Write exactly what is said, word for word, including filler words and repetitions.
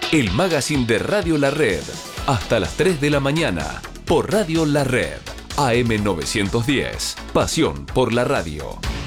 El magazine de Radio La Red. Hasta las tres de la mañana. Por Radio La Red. A M novecientos diez. Pasión por la radio.